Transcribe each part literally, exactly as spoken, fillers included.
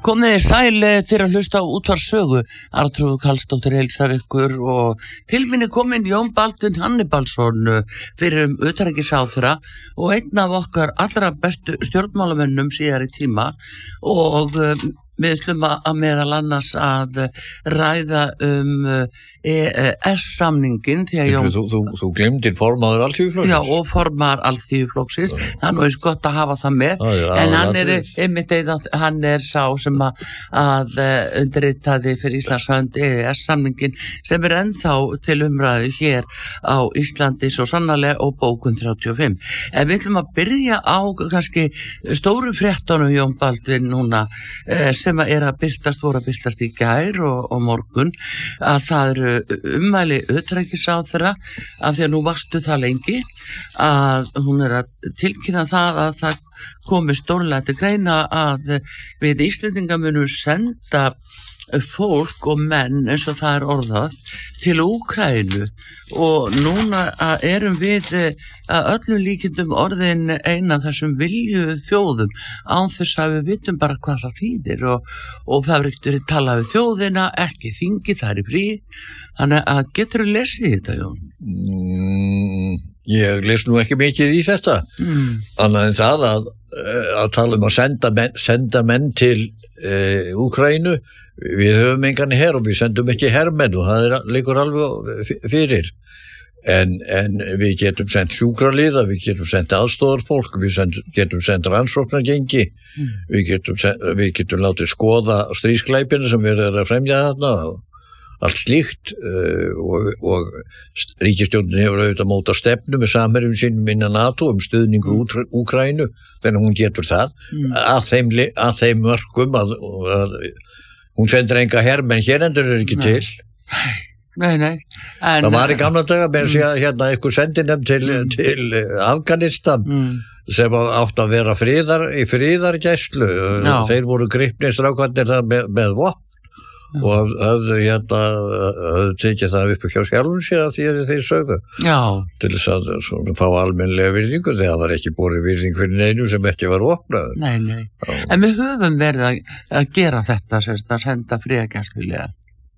Komið þið sæl fyrir að hlusta á útvarpssögu. Arnþrúður Karlsdóttir heilsar ykkur og til mín er kominn Jón Baldvin Hannibalsson fyrir utanríkisráðherra og einn af okkar allra bestu stjórnmálamönnum síðari tíma og við ætlum að meðal annars að ræða um E E S-samningin því að Jón... Þú, þú, þú glemdir formaður Alþýðuflokksins? Já, og formaður Alþýðuflokksins. Það er eins gott að hafa það með. Já, já, en hann er, einmitt einn, hann er sá sem að, að undirritaði fyrir Íslands hönd E E S-samningin sem er ennþá til umræðu hér á Íslandi svo sannarlega og bókun þrjátíu og fimm. En við ætlum að byrja á kannski stóru fréttunum Jón Baldvin núna sem er að byrtast, voru að byrtast í gær og, og morgun að það eru ummæli utanríkisráðherra af því að nú varstu það lengi að hún er að tilkynna það að það komi stórlega til greina að við Íslendingar munum senda fólk og menn eins og það er orðað til Úkraínu og núna erum við að öllum líkindum orðin eina af þessum vilju þjóðum án þess að við vitum bara hvað það þýðir og, og það er ekkert talað við þjóðina, ekki þingi, það er í frí. Þannig að getur þú lesið þetta, Jón? Mm, ég les nú ekki mikið í þetta, mm. annað en það að, að tala um að senda menn, senda menn til e, Úkraínu. Við höfum engan her og við sendum ekki hermenn og það er, liggur alveg fyrir. En, en við getum sendt sjúkraliða, við getum sendt aðstoðarfólk, við send, getum sendt rannsóknargengi, mm. við, getum, við getum látið skoða stríðsglæpina sem við erum að fremja þarna og allt slíkt uh, og, og ríkisstjórnin hefur auðvitað móta stefnu með samherjum sínum innan NATO um stuðningu mm. Úkraínu, þannig hún getur það mm. að, þeim, að þeim mörkum að, að hún sendir enga hermenn hér endur er ekki nei. til. Nei, nei. En, það var í gamla daga með mm. að hérna eitthvað sendið þeim til, mm. til Afganistan mm. sem átt að vera friðar, í friðargæslu. Já. Þeir voru gripnir strákarnir þar með, með vopn Já. og höfðu hérna höfðu tekið það upp hjá sjálfum sér að því að þeir sögðu Já. til þess að svona, fá almennlega virðingu þegar það var ekki borið virðing fyrir neinu sem ekki var opnað. Nei, nei. Já. En við höfum verið að, að gera þetta sérst, að senda friðargæsluliða.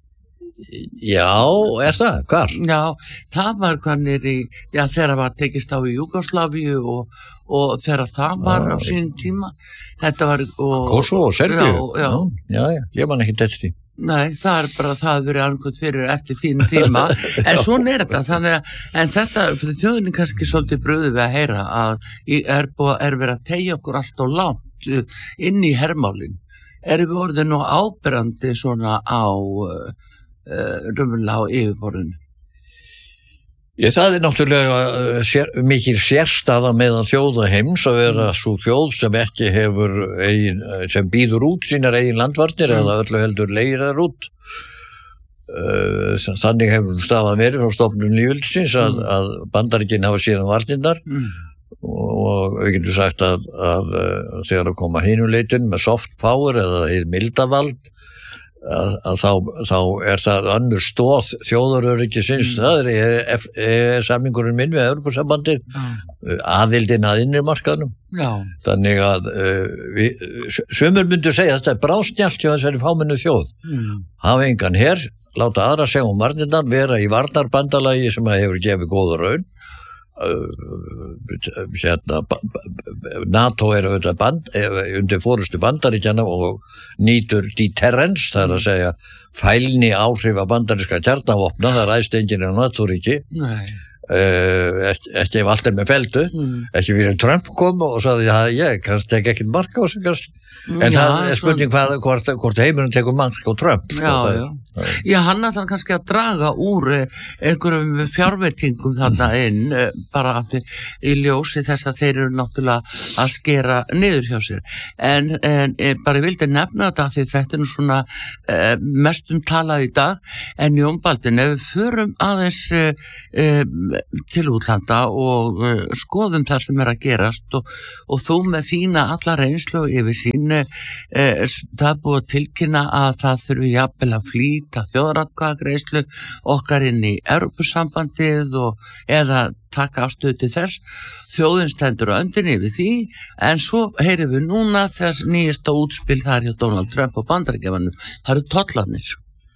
Já, er það? Hvar? Já, það var hvernig í, já, þegar var tekist á í Júgóslavíu og, og þegar það var já. á sín tíma. Þetta var... Og, Kosovo og Serbíu? Já, já. Já, já, ég man ekki þetta því. Nei, það er bara það að vera angurð fyrir eftir þín tíma, en svona er þetta, þannig að, en þetta, þjóðinni kannski svolítið bröðu við að heyra að er, búið, er verið að tegja okkur allt og langt inn í hermálin. Erum við orðið nú áberandi svona á, uh, raunverulega á yfirborðinu? Ég, það er náttúrulega sér, mikil sérstaða meðan þjóða heims að vera svo þjóð sem ekki hefur eigin, sem býður út sínar eigin landvarnir mm. eða öllu heldur leirar út. Þannig hefur staðan verið frá stofnun lýðveldisins að, mm. að Bandaríkin hafa síðan varnirnar mm. og við getum sagt að, að, að þegar að koma hinuleitin með soft power eða mildavald Að, að þá, þá er það annur stóð þjóðaröryggisins, mm. það er E E S-samningurinn minn við Evrópusambandið, mm. aðildin að innrimarkaðnum. Já. Þannig að uh, við, sumur myndu segja að þetta er brástnjált hjá þessari fámennu þjóð. Mm. Hafa engan her, láta aðra segja um varnirnar, vera í varnarbandalagi sem hefur gefið góða raun. Uh, hérna, NATO er auðvitað band, undir fórustu Bandaríkjanna og nýtur deterrence, það er að segja fælni áhrif af bandaríska kjarnavopna, það ræðst enginn á NATO-ríki uh, ekki, ekki ef allt er með feldu mm. ekki fyrir Trump kom og sagði að ég kannski tek ekkert mark á sig kannski en já, það er spurning hvað, hvort, hvort heimurinn tekur mark á Trump sko, já, já. Það, já, hann ætlar kannski að draga úr einhverjum fjárveitingum þarna inn bara að þið, í ljósi þess að þeir eru náttúrulega að skera niður hjá sér en, en bara ég vildi nefna þetta því þetta er nú svona eh, mestum talað í dag en Jón Baldvin, ef við förum aðeins eh, til útlanda og eh, skoðum það sem er að gerast og, og þú með þína alla reynslu yfir sín Eh, það er búið að tilkynna að það þurfi jafnvel að flýja nýta þjóðaratkvæðagreiðslu okkar inn í Evrópusambandið og eða taka afstöðu til þess. Þjóðin stendur á öndinni við því, en svo heyrum við núna þess nýjasta útspil þar hjá Donald Trump og Bandaríkjamanum. Það eru tollarnir.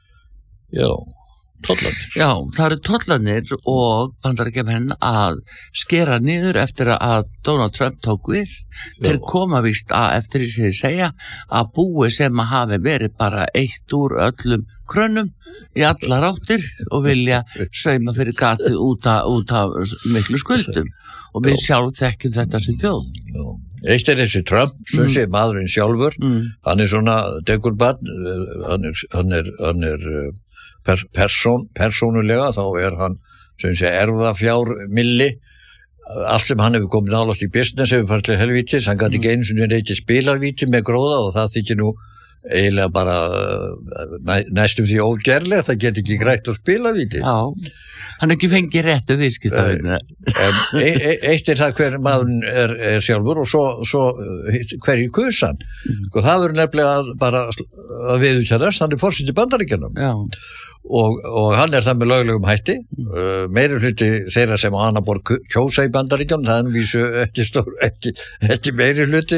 Já, tollarnir. Já, það eru tollarnir og Bandaríkjamenn að skera niður eftir að Donald Trump tók við. Þeir koma víst að, eftir því að segja, að búi sem að hafi verið bara eitt úr öllum krönum í allar áttir og vilja sauma fyrir gatið út af, út af miklu skuldum. Og við sjálf þekkjum þetta sem þjóð. Já. Eitt er þessi Trump, sem sé, maðurinn sjálfur, mm. hann er svona dekurbarn, hann er, hann er, hann er per, person, persónulega, þá er hann, sem sé, erfðafjár milli, allt sem hann hefur komið nálægt í business hefur farið til helvítis, hann gæti ekki einu sinni reykja spilavíti með gróða og það þykir nú eiginlega bara næ, næstum því ógerlegt, það geti ekki grætt að spilavíti. Já. Hann ekki fengið réttu viðskiptavinna. e, e, eitt er það hver maður er, er sjálfur og svo, svo hverju kusan. Mm. Og það verður nefnilega bara að viðurkennast, hann er forseti Bandaríkjanum. Já. Og, og hann er það með löglegum hætti. Mm. Uh, meiri hluti þeirra sem á annað borð kjósa í Bandaríkjanum, það er vísu ekki, stór, ekki, ekki meiri hluti.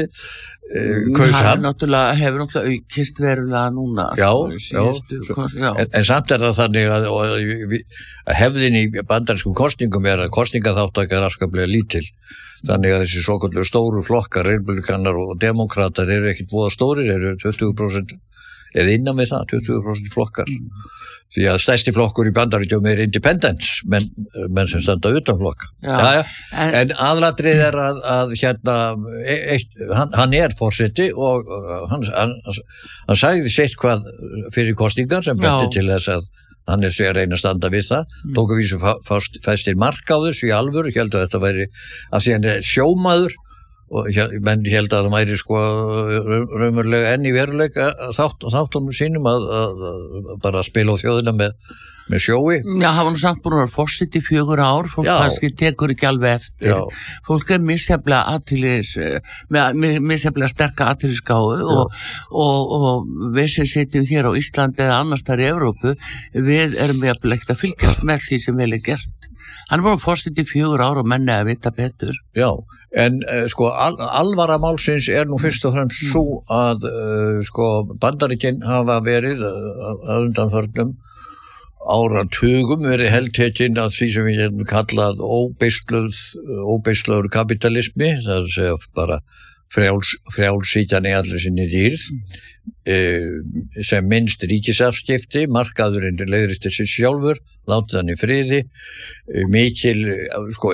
Það hefur náttúrulega, hefur náttúrulega aukist verulega núna. Já, síðustu, já. Kost, já. En, en samt er það þannig að, að, að hefðin í bandarískum kosningum er að kosningaþátttaka er afskaplega lítil. Þannig að þessi svokallu stóru flokkar, republikanar og demokratar eru ekkit voða stórir, eru tuttugu prósent, er innan með það, tuttugu prósent flokkar. Mm. Því að stærsti flokkur í Bandaríkjum er independents, menn, menn sem standa utan flokka. Já, já, en, en aðlatrið er að, að hérna, eitt, hann, hann er forseti og hann, hann, hann sagði sitt hvað fyrir kosningar sem bætti til þess að hann er því að reyna að standa við það, mm. tók að vísu fæstir mark á þessu í alvöru, held að þetta væri af því hann er sjómaður og menn held að það væri sko raunverulega enn í veruleika þátt, þáttunum sínum að, að, að bara spila á þjóðina með, með sjói. Já, hann var nú samt búin að vera forseti í fjögur ár, fólk kannski tekur ekki alveg eftir. Já. Fólk er misjaflega aðtilis, með misjaflega sterka aðtilisgáðu og, og, og við sem sitjum hér á Íslandi eða annars þar í Evrópu, við erum jafnvel ekkert að fylgjast með því sem vel er gert. Hann var fórstiti í fjögur ár og menni að vita betur. Já, en uh, sko al, alvara málsins er nú fyrst og fremst mm. svo að uh, sko Bandaríkin hafa verið að uh, undanförnum áratugum verið heldtekinn að því sem við hefum kallað óbeislaður kapitalismi, það er að segja bara frjáls, frjálsíkjan í allir sinni dýrð, mm. sem minnst ríkisafskipti, markaðurinn leiðristir sig sjálfur, látið hann í friði, mikil, sko,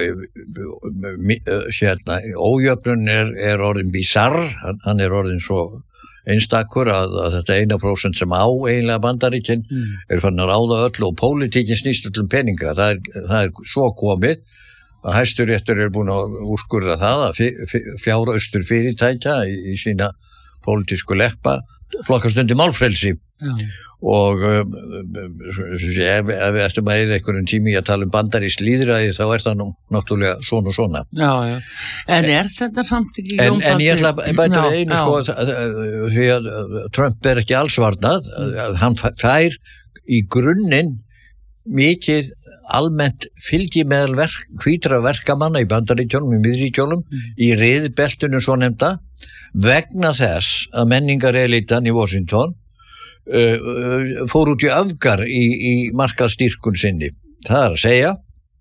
hérna, ójöfnun er, er orðin bizarr, hann, hann er orðin svo einstakur að, að þetta eina prósent sem á eiginlega Bandaríkin mm. er fann að ráða öllu og pólitíkin snýst öllum peninga, það er, það er svo komið að Hæstiréttur er búin að úrskurða það að fjáraustur fyrirtækja í, í sína pólitísku leppa flokkast undir málfrelsi. Já. Og um, ef, ef við ættum að eða einhverjum tími að tala um bandarískt lýðræði þá er það nú náttúrulega svona og svona. Já, já. En er þetta samt ekki en, en ég ætla að bæta við einu sko því að Trump er ekki allsvarnað, hann fær í grunninn mikið almennt fylgi meðal verk, hvítra verkamanna í Bandaríkjunum, í miðríkjunum, mm. í riðbeltunum svo nefnda, vegna þess að menningarelitan í Washington uh, uh, fór út í öfgar í, í markaðsstyrkun sinni. Það er að segja,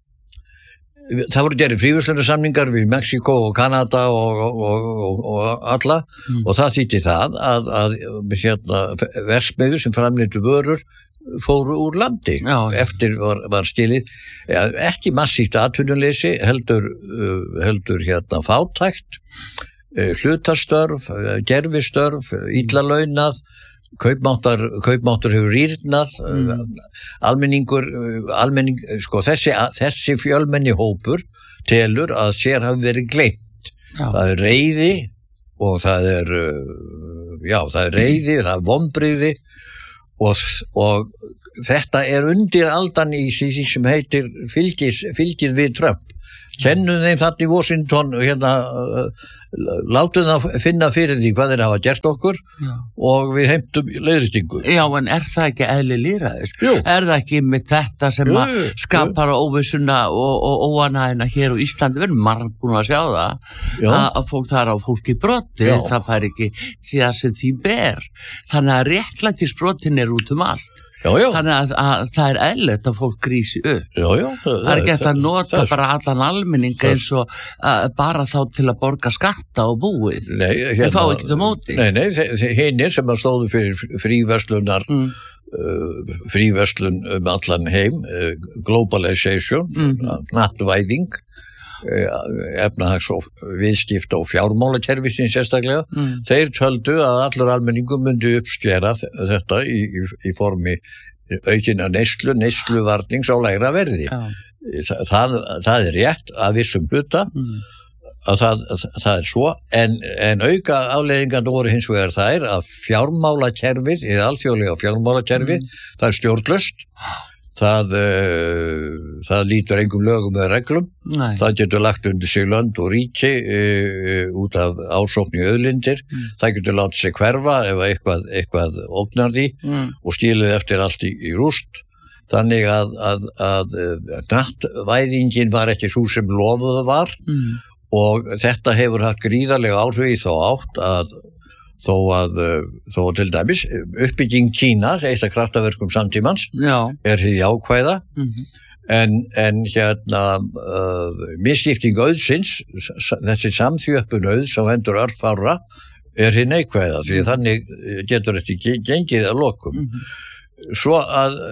það voru gerði fríverslunarsamningar við Mexíkó og Kanada og, og, og, og alla mm. og það þýtti það að, að hérna, verksmiðjur sem framleiddu vörur fóru úr landi. Já, eftir var, var skilið ja, ekki massíft atvinnuleysi heldur, uh, heldur hérna fátækt, uh, hlutastörf, uh, gerfistörf, illa launað, kaupmáttar, kaupmáttur hefur rýrnað, mm. uh, almenningur, uh, almenning, sko þessi, þessi fjölmenni hópur telur að sér hafi verið gleymt. Já. Það er reiði og það er, uh, já það er reiði, það er vonbrigði Og, og þetta er undir aldan í því sem heitir fylgis, fylgið við Trump. Kennum þeim þarna í Washington hérna, látum það finna fyrir því hvað þeir hafa gert okkur Já. Og við heimtum leiðréttingu. Já, en er það ekki eðli lýðræðis? Er það ekki með þetta sem jú, að skapar óvissuna og, og óanægina hér á Íslandi? Við erum marg búin að sjá það að, að fólk þar á fólki broti, Já. Það fær ekki því að sem því ber. Þannig að réttlætisbrotin er út um allt. Já, já. Þannig að, að það er eðlilegt að fólk grísi upp. Já, já. Það, það er ekki hægt að nota það, bara allan almenning eins og uh, bara þá til að borga skatta og búið. Nei, hérna. Það fá ekki til móti. Nei, nei, hinnir sem að stóðu fyrir fríverslunar, mm. uh, fríverslun um allan heim, uh, globalization, mm. nattvæðing, efnahags og viðskipta og fjármálakerfisins sérstaklega, mm. þeir töldu að allur almenningum myndi uppskera þetta í, í, í formi aukina neyslu, neysluvarnings á lægra verði. Ja. Það, það er rétt að vissum hluta mm. að það, að það er svo, en, en auka afleiðingan voru hins vegar þær að fjármálakerfið, eða alþjóðlega fjármálakerfið, mm. það er stjórnlaust. Það, uh, það lítur engum lögum eða reglum. Nei. Það getur lagt undir sig lönd og ríki uh, út af ásókn í auðlindir. Mm. Það getur látið sig hverfa ef eitthvað, eitthvað ógnar því mm. og skilið eftir allt í, í rúst. Þannig að, að, að, að nattvæðingin var ekki svo sem lofuð var mm. og þetta hefur haft gríðarlega áhrif í þá átt að þó að, þó að til dæmis uppbygging Kína, eitt af kraftaverkum samtímans, Já. Er því jákvæða mm-hmm. en, en hérna uh, misskipting auðsins, þessi samþjöppun auðs á hendur örfára er því neikvæða, því mm-hmm. þannig getur þetta gengið að lokum. Mm-hmm. Svo að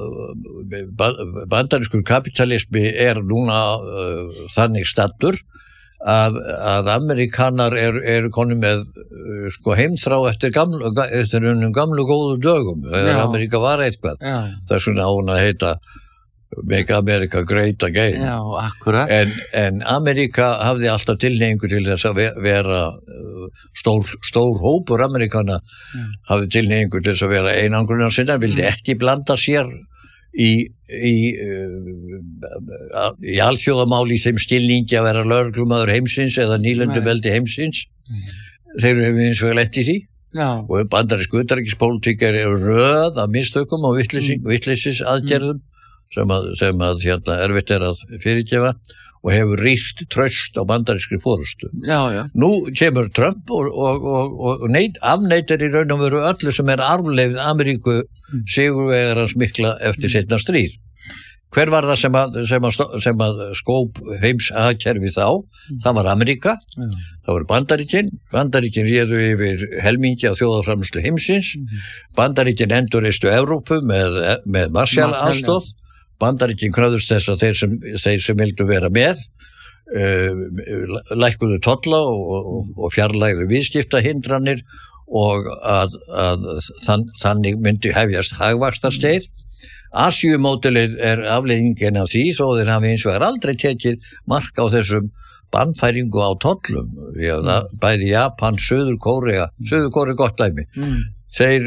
uh, bandarískur kapitalismi er núna uh, þannig staddur að, að Amerikanar er, er konum með uh, sko heimþrá eftir gamlu, eftir unum gamlu góðu dögum, þegar Amerika var eitthvað. Já. Það er svona án að heita Make America Great Again. Já, akkurat. En, en Amerika hafði alltaf tilhneigingu til þess að vera uh, stór, stór hópur Amerikana mm. hafði tilhneigingu til þess að vera einangrunar sinna, vildi ekki blanda sér í, í, uh, í alþjóðamáli í þeim skilningi að vera lögreglumaður heimsins eða nýlenduveldi heimsins. Mm. Þeir eru eins og lent í því. Já. Og bandarísku utanríkispólitík er röð af mistökum og vitleysis aðgerðum mm. sem að, sem að hérna, erfitt er að fyrirgefa og hefur ríkt traust á bandarískri forystu. Já, já. Nú kemur Trump og, og, og, og neit, afneitir í raun og veru öllu sem er arfleifð Ameríku mm. sigurvegarans mikla eftir seinna stríð. Hver var það sem að, sem að, sem að skóp heims hagkerfi þá? Mm. Það var Ameríka, mm. það var Bandaríkin, Bandaríkin réðu yfir helmingi af þjóðarframleiðslu heimsins, mm. Bandaríkin endurreistu Evrópu með, með Marshall-aðstoð, Bandaríkin krafðust þess að þeir sem, þeir sem vildu vera með, uh, lækkuðu tolla og, og, og fjarlægðu viðskiptahindranir og að, að þann, þannig myndi hefjast hagvaxtarskeið. Asíumódelið er afleiðingin af því, þó þeir hafi eins og er aldrei tekið mark á þessum bannfæringu á tollum. Við hafa mm. bæði Japan, Suður Kórea, Suður Kórea gott dæmi. Mm. Þeir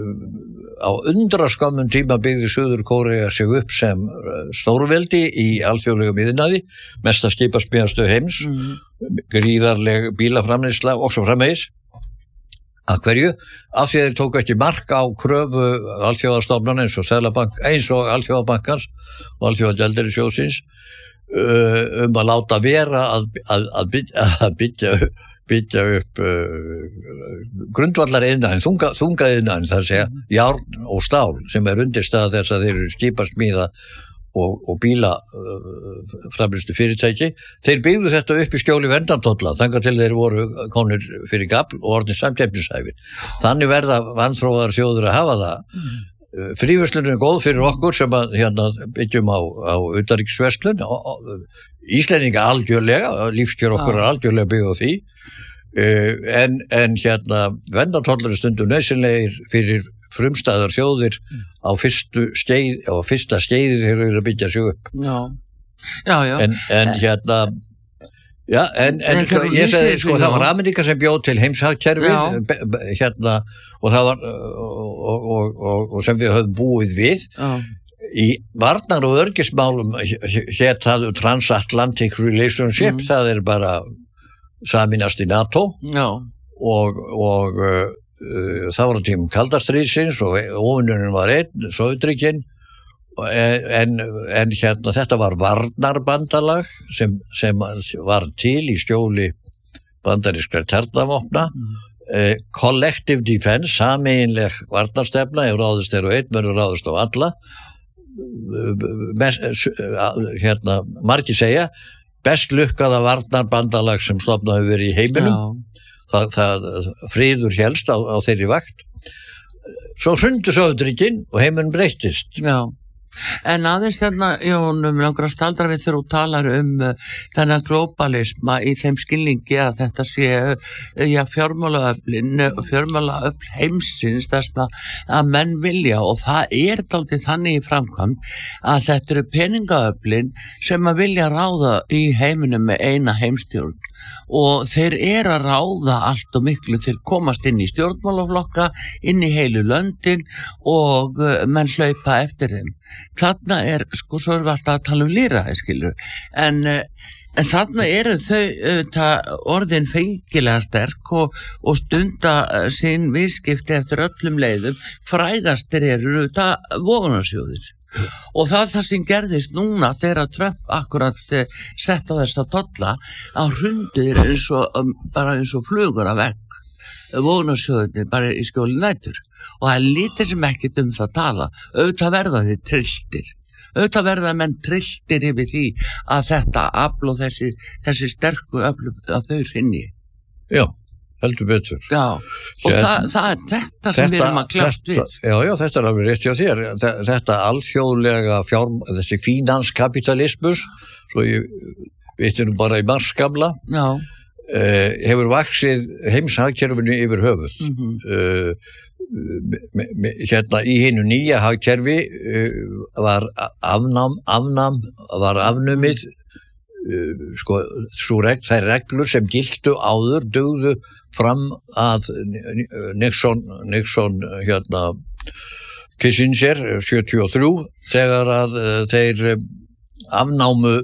á undraskömmum tíma byggði Suður Kórea sig upp sem stórveldi í alþjóðlegum iðnaði, mesta skipasmíðastöð heims, mm. gríðarleg bílaframleiðsla og svo framvegis. Að hverju? Af því þeir tóku ekki mark á kröfu alþjóðastofnana eins og Seðlabank, eins og Alþjóðabankans og Alþjóðagjaldeyrissjóðsins uh, um að láta vera að, að, að byggja, að byggja, byggja upp uh, grundvallar iðnaðinn, þunga, þunga iðnaðinn, það er að segja járn og stál sem er undirstaða þess að þeir eru skipasmíða og, og bíla uh, framleiðslu fyrirtæki. Þeir byggðu þetta upp í skjóli verndartolla, þangað til þeir voru konur fyrir gafl og orðin samkeppnishæfir. Þannig verða vanþróaðar þjóður að hafa það. Mm. Fríverslun er góð fyrir okkur sem að hérna, byggjum á, á utanríkisverslun. Íslendinga algjörlega, lífskjör okkur er algjörlega byggð á því. Uh, en, en hérna, verndartollar er stundum nauðsynlegir fyrir frumstæðar þjóðir mm. á fyrstu skeið, á fyrsta skeiði þegar þeir eru að byggja sig upp. Já, já, já. En, en hérna, já, en, en, en sko, ég segi, sko, það var Ameríka sem bjóð til heimshagkerfið, hérna, og það var, og, og, og, og sem við höfum búið við, já. Í varnar- og örgismálum hétt það Transatlantic Relationship, mm. það er bara sameinast í NATO Já. og, og uh, uh, það var á tímum kaldastríðsins og óvinnurinn var einn, Sovétríkin, en, en hérna þetta var varnarbandalag sem, sem var til í skjóli bandarískra kjarnavopna, mm. uh, collective defense, sameiginleg varnarstefna, ef ráðist er og einn verður ráðist á alla, Mes, hérna, margir segja best lukkaða varnarbandalag sem stofnað hefur verið í heiminum. Það, það friður helst á, á þeirri vakt. Svo hrundu Sovétríkin og heiminn breyttist. Já. En aðeins þarna, Jón, um langar að staldra við þegar þú talar um uh, þennan globalisma í þeim skilningi að þetta sé uh, ja, fjármálaöflin, fjármálaöfl heimsins þess að menn vilja og það er dálítið þannig í framkvæmd að þetta eru peningaöflin sem að vilja ráða í heiminum með eina heimstjórn og þeir eru að ráða allt og miklu, þeir komast inn í stjórnmálaflokka, inn í heilu löndin og uh, menn hlaupa eftir þeim. Þarna er, sko, svo erum við alltaf að tala um lýðræði, skilur, en, en þarna eru þau uh, orðin fengilega sterk og, og stunda uh, sín viðskipti eftir öllum leiðum, frægastir eru það vogunarsjóðir. Og það það sem gerðist núna þegar Trump akkurat uh, sett á þess að tolla að hrundir eins og um, bara eins og flugur af vegg vogunarsjóðinni bara í skjóli nætur og það er lítið sem ekkert um það tala auðvitað verða þið trilltir auðvitað verða menn trilltir yfir því að þetta afl og þessi, þessi sterku afl að þau rinni. Já, heldur betur. Já, og Hér, það, það er þetta sem þetta, við erum að kljást við. Já, já, þetta er alveg rétt hjá þér. Þetta alþjóðlega fjár, þessi fínanskapitalismus, svo ég veit nú bara í mars gamla, já. Uh, hefur vaxið heimshagkerfinu yfir höfuð. Mm-hmm. uh, me, me, hérna í hinu nýja hagkerfi uh, var afnám, afnám var afnumið uh, sko, svo reg, þær reglur sem giltu áður dugðu fram að Nixon, Nixon hérna Kissinger sjötíu og þrjú þegar að uh, þeir uh, afnámu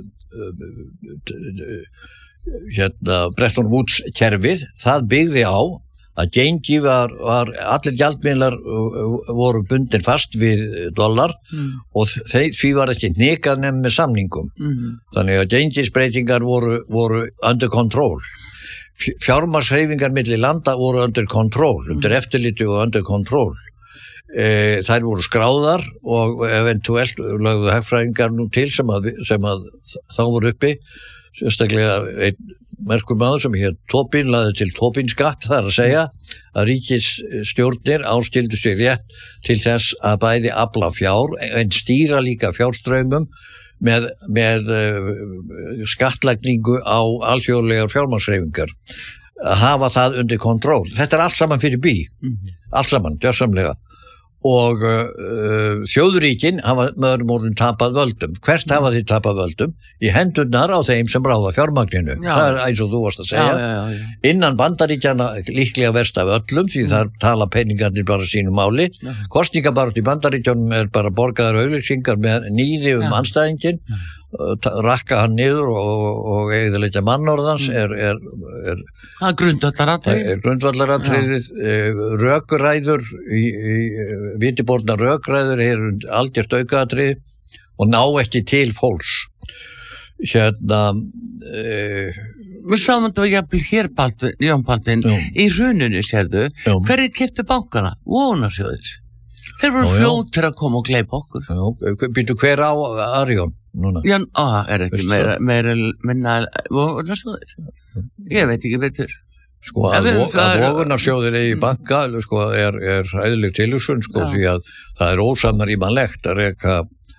uh, hérna Bretton Woods kerfið, það byggði á að gengi var, var allir gjaldmiðlar voru bundin fast við dollar mm. og þeir, því var ekki hnikað nefn með samningum mm. þannig að gengisbreytingar voru, voru under control fjármagnshreyfingar milli landa voru under control, mm. undir eftirliti og under control e, þær voru skráðar og eventuelt lögðu hagfræðingar nú til sem að, sem að þá voru uppi sérstaklega einn merkur maður sem hér Tobin laði til Tobin skatt, það er að segja að ríkisstjórnir áskildu sig rétt til þess að bæði afla fjár en stýra líka fjárströymum með, með uh, skattlagningu á alþjóðlegar fjármagnshreyfingar að hafa það undir kontról. Þetta er allt saman fyrir bí, mm-hmm. allt saman, gjörsamlega og uh, þjóðuríkin hafa möðurum orðin tapað völdum. Hvert hafa þið tapað völdum? Í hendurnar á þeim sem ráða fjármagninu. Já. Það er eins og þú varst að segja. Já, já, já. Innan Bandaríkjanna líklega verst af öllum því mm. þar tala peningarnir bara sínu máli. Ja. Kostningabaráttu í Bandaríkjunum er bara borgaðar auglýsingar með nýði um ja. Anstæðingin. Ja. Rakka hann niður og, og eiginlega mannorðans mm. er, er, er það er grundvallaratriðið er grundvallaratriðið rökræður í, í vitiborna rökræður er algjört aukaðatrið og ná ekki til fólks hérna e... við sáum þetta var jafnvel hér Baldvin, Jón Baldvin í hruninu sérðu hverjir keyptu bankana? Vogunarsjóðir þeir voru fljótir að koma og gleypa okkur já, býtu hver á Arjón núna? Já, á, er ekki meira, meira minna vogunarsjóðir ég veit ekki betur sko að, að vogunarsjóðir eigi banka sko er, er hæðileg tilhugsun sko því að það er ósamrýmanlegt að reka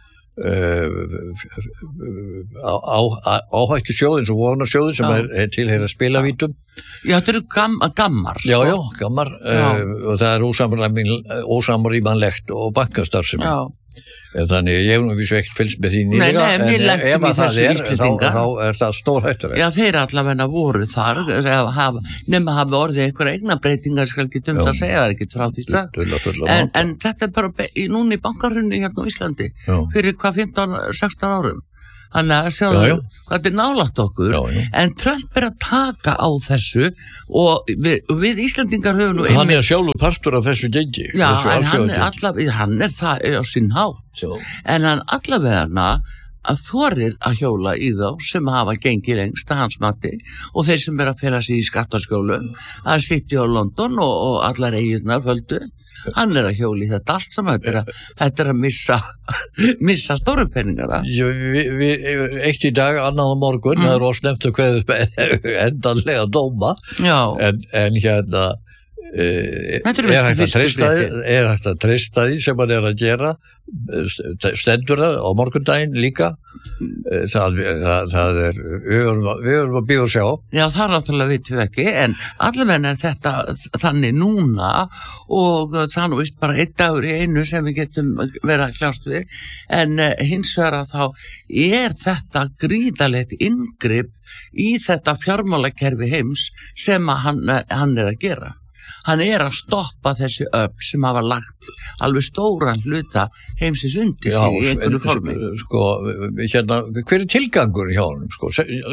áhættu sjóðin svo vogunarsjóðin sem er, er tilheyra spilavítum já þetta eru gam, gammar sko. já já gammar uh, og það er ósamrýmanlegt og bankastarfsemi þannig ég hef nú vissu ekkert fylgst með því nýlega en ef að það er þá, þá er það stór hættur já þeir allavega voru þar hafa, nema hafa orðið einhverja eigna breytingar skal ekki um það að segja það er ekki frá því sagt en, en þetta er bara núna í bankarhunni hérna á Íslandi já. Fyrir hvað fimmtán sextán árum Þannig að sjáðu hvað þetta er nálægt okkur, já, já. En Trump er að taka á þessu og við, við Íslandingar höfum nú... Hann er sjálfur partur af þessu gengi. Já, en hann er, allavega, hann er það á sinn hátt. Já. En hann allavega að þorir að hjóla í þá sem hafa gengið lengst að hans mati og þeir sem er að fela sig í skattaskjólu að sitja á London og, og allar eigirnar földu. Hann er að hjóli þetta allt saman, þetta er að, þetta er að missa, missa stóru peningar. Já, við, við, eitt í dag, annað á morgun, mm. það er ósnefnt að hverju endanlega dóma, en, en hérna, e, er, hægt að treysta því, er hægt að treysta því sem hann er að gera, stendur það á morgundaginn líka, það, það, það er, við erum að bíða og sjá. Já, það er náttúrulega vitum við ekki, en allavega er þetta þannig núna og það nú vist bara einn dagur í einu sem við getum verið að kljást við, en uh, hins vegar að þá er þetta gríðalegt inngrip í þetta fjármálakerfi heims sem að hann, hann er að gera. Hann er að stoppa þessi öfl sem hafa lagt alveg stóran hluta heimsins undir sig í einhverju formi. Sko, hérna, hver er tilgangur hjá honum? Sko,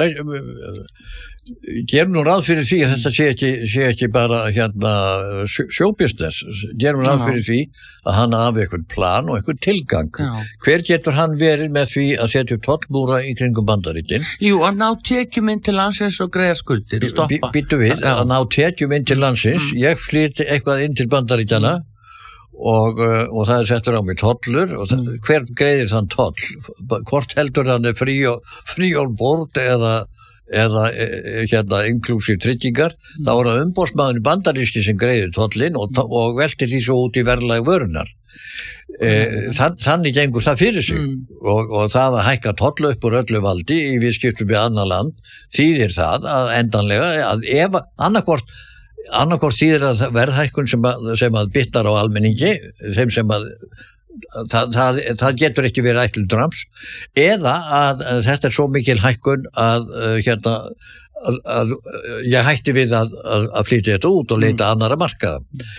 gerum nú ráð fyrir því að þetta sé ekki, sé ekki bara hérna sjóbusiness. Gerum ráð fyrir því að hann hafi eitthvað plan og eitthvað tilgang. Já. Hver getur hann verið með því að setja upp tollmúra í kringum Bandaríkin? Jú, að ná tekjum inn til landsins og greiða skuldir, stoppa. Býttu við, að ná tekjum inn til landsins, mm. ég flyti eitthvað inn til Bandaríkjana mm. og, og það er settur á mig tollur og það, mm. hver greiðir þann toll? Hvort heldur hann er frí og frí og bort eða eða hérna inklusiv tryggingar, mm. þá er það umbóðsmaðurinn bandaríski sem greiðir tollinn og, og veltir því svo út í verðlagi vörunar. E, þann, þannig gengur það fyrir sig mm. og, og það að hækka toll upp úr öllu valdi í viðskiptum við annar land þýðir það að endanlega að ef annarkvort annarkvort þýðir að verðhækkun sem að, sem að bitnar á almenningi, þeim sem að Það, það, það getur ekki verið ætlu drams eða að, að þetta er svo mikil hækkun að, uh, hérna, að, að ég hætti við að, að, að flytja þetta út og leita mm. annara markaða.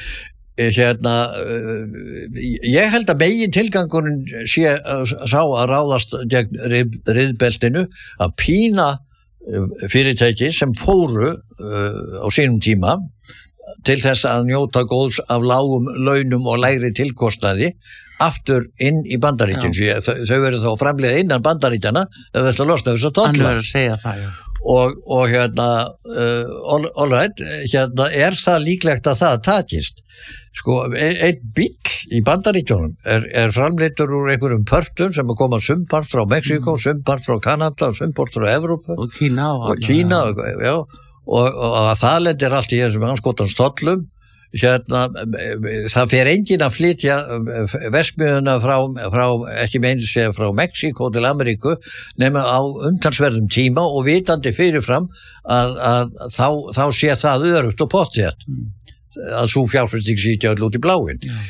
Hérna, uh, ég held að megin tilgangurinn sé uh, sá að ráðast gegn rið, riðbeltinu að pína uh, fyrirtæki sem fóru uh, á sínum tíma til þess að njóta góðs af lágum launum og lægri tilkostnaði aftur inn í Bandaríkjun því þau, þau verður þá framleiða innan Bandaríkjana ef þetta losna þess að tolla. Hann verður að segja það, já. Og, og hérna, uh, all, all right, hérna, er það líklegt að það takist? Sko, einn bíll í Bandaríkjunum er, er framleittur úr einhverjum pörtum sem koma sumpart frá Mexíkó, mm. sumpart frá Kanada, sumpart frá Evrópu. Og Kína. Og, og Kína, já. Og, og að það lendir allt í þessum anskotans tollum. Hérna, það fer enginn að flytja verksmiðjuna frá, frá ekki meins segja frá Mexíkó til Ameríku nema á umtalsverðum tíma og vitandi fyrirfram að, að þá, þá sé það örugt og pottþétt mm. að svo fjárfesting sýtja öll út í bláin. Yeah.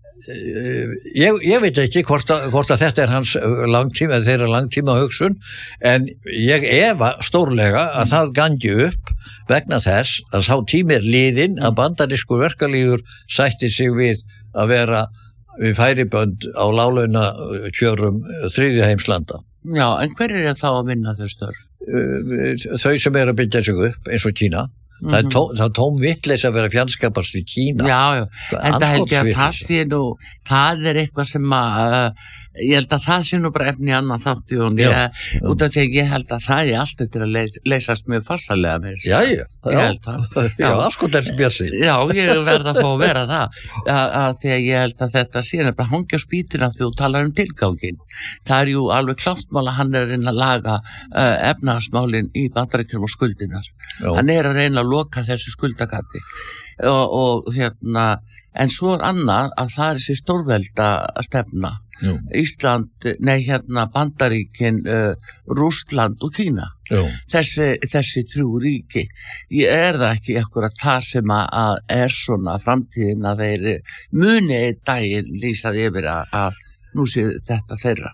Ég, ég veit ekki hvort að, hvort að þetta er hans langtíma eða þeirra langtíma hugsun en ég efa stórlega að mm. það gangi upp vegna þess að sá tími er liðinn að bandarískur verkalýður sætti sig við að vera við færibönd á láglauna kjörum þriðja heimslanda. Já, en hver er þá að vinna þau störf? Þau sem er að byggja sig upp eins og Kína. Það er, tó, það er tóm vitleis að vera fjandskapast við Kína. Já, já, en það held ég að það sé nú, það er eitthvað sem að, uh, ég held að það sé nú bara efni annan þátt í hún, ég, út af því að ég held að það er allt eftir að leys, leysast mjög farsalega með þessu. Já, já, ég held það. Já, aðskot er björsi. Já, ég verð að fá að vera það, að, að því að ég held að þetta sé nefnilega hangja á spýtina af því þú talar um tilgangin. Það er jú alveg kláttmál að hann er að reyna að laga uh, efnahagsmálin í Bandaríkjunum og skuldinar. Já. Hann er að reyna að loka þessu skuldagati og, og hérna, en svo er annað að það er þessi stórvelda að stefna. Jú. Ísland, nei hérna Bandaríkin, uh, Rússland og Kína. Þessi, þessi þrjú ríki. Ég er það ekki ekkur að það sem að er svona framtíðin að þeir muni einn daginn lýsaði yfir að, að nú sé þetta þeirra.